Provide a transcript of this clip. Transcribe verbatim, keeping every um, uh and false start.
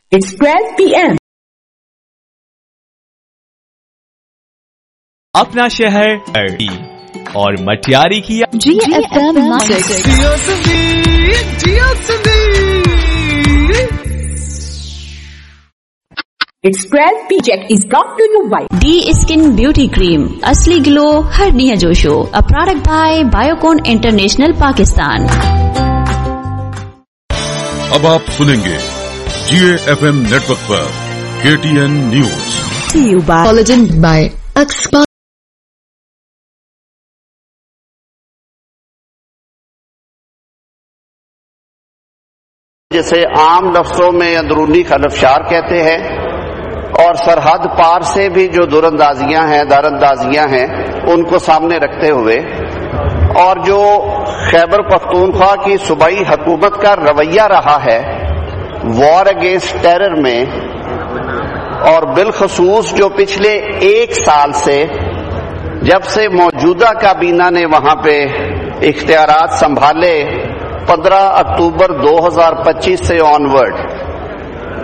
It's twelve p m اپنا شہر اور مٹیاری کی جی F M It's twelve p m check is brought to you by D skin beauty کریم اصلی گلو ہر نیا Joshua a product by Biocon international Pakistan. اب آپ سنیں گے جی A F M net work پر کے ٹی این نیوز بائی جسے عام لفظوں میں اندرونی خلفشار کہتے ہیں، اور سرحد پار سے بھی جو دور اندازیاں ہیں دار اندازیاں ہیں ان کو سامنے رکھتے ہوئے، اور جو خیبر پختونخوا کی صوبائی حکومت کا رویہ رہا ہے وار اگینسٹ ٹیرر میں، اور بالخصوص جو پچھلے ایک سال سے جب سے موجودہ کابینہ نے وہاں پہ اختیارات سنبھالے پندرہ اکتوبر دو ہزار پچیس سے آن ورڈ،